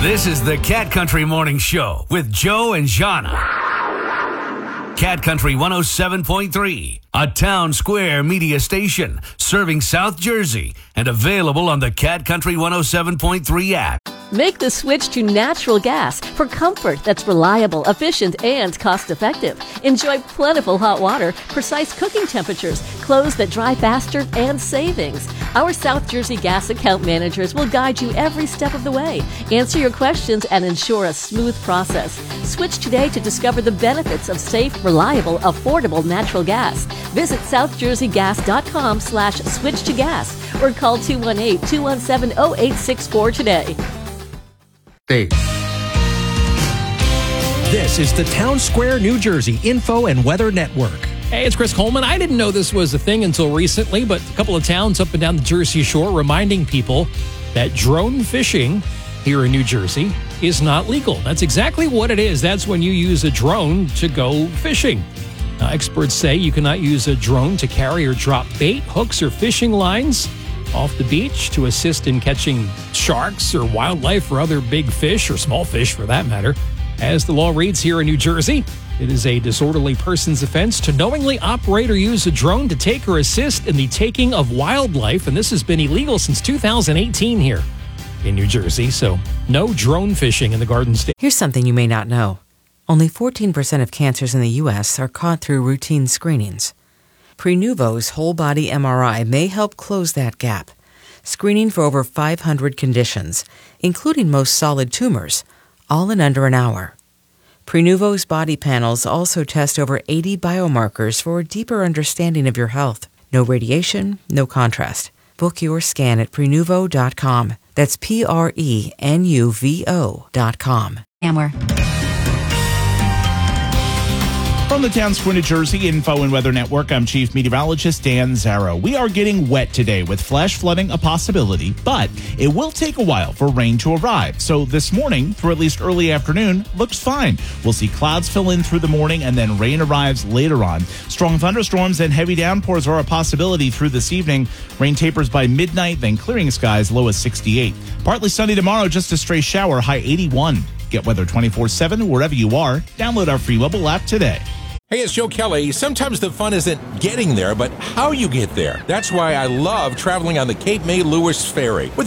This is the Cat Country Morning Show with Joe and Jana. Cat Country 107.3, a town square media station serving South Jersey and available on the Cat Country 107.3 app. Make the switch to natural gas for comfort that's reliable, efficient, and cost-effective. Enjoy plentiful hot water, precise cooking temperatures, clothes that dry faster, and savings. Our South Jersey gas account managers will guide you every step of the way, answer your questions, and ensure a smooth process. Switch today to discover the benefits of safe, reliable, affordable natural gas. Visit southjerseygas.com/switch to gas or call 218-217-0864 today. This is the Town Square, New Jersey Info and Weather Network. Hey, it's Chris Coleman. I didn't know this was a thing until recently, but a couple of towns up and down the Jersey Shore reminding people that drone fishing here in New Jersey is not legal. That's exactly what it is. That's when you use a drone to go fishing. Now, experts say you cannot use a drone to carry or drop bait, hooks, or fishing lines off the beach to assist in catching sharks or wildlife or other big fish or small fish for that matter. As the law reads here in New Jersey, it is a disorderly person's offense to knowingly operate or use a drone to take or assist in the taking of wildlife, and this has been illegal since 2018 here in New Jersey, so no drone fishing in the Garden State. Here's something you may not know. Only 14% of cancers in the U.S. are caught through routine screenings. Prenuvo's whole-body MRI may help close that gap, screening for over 500 conditions, including most solid tumors, all in under an hour. Prenuvo's body panels also test over 80 biomarkers for a deeper understanding of your health. No radiation, no contrast. Book your scan at Prenuvo.com. That's Prenuvo.com. From the Town Square, New Jersey Info and Weather Network, I'm Chief Meteorologist Dan Zarrow. We are getting wet today with flash flooding a possibility, but it will take a while for rain to arrive. So this morning, through at least early afternoon, looks fine. We'll see clouds fill in through the morning and then rain arrives later on. Strong thunderstorms and heavy downpours are a possibility through this evening. Rain tapers by midnight, then clearing skies, low as 68. Partly sunny tomorrow, just a stray shower, high 81. Get weather 24/7 wherever you are. Download our free mobile app today. Hey, it's Joe Kelly. Sometimes the fun isn't getting there, but how you get there. That's why I love traveling on the Cape May Lewis Ferry. With